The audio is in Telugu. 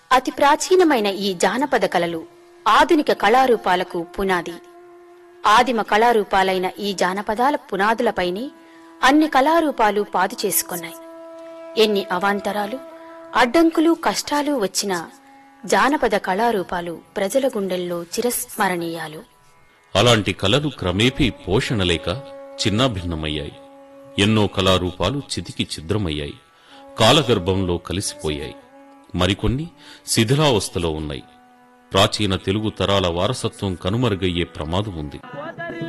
అతి ప్రాచీనమైన ఈ జానపద కళలు ఆధునిక కళారూపాలకు పునాది. ఆదిమ కళారూపాలైన ఈ జానపదాల పునాదులపైనే అన్ని కళారూపాలు పాదు చేసుకున్నాయి. ఎన్ని అవాంతరాలు, అడ్డంకులు, కష్టాలు వచ్చినా జానపద కళారూపాలు ప్రజల గుండెల్లో చిరస్మరణీయాలు. అలాంటి కళలు క్రమేపీ పోషణ లేక చిన్నాభిన్నమయ్యాయి. ఎన్నో కళారూపాలు చితికి ఛిద్రమయ్యాయి, కాలగర్భంలో కలిసిపోయాయి. మరికొన్ని శిథిలావస్థలో ఉన్నాయి. ప్రాచీన తెలుగు తరాల వారసత్వం కనుమరుగయ్యే ప్రమాదం ఉంది.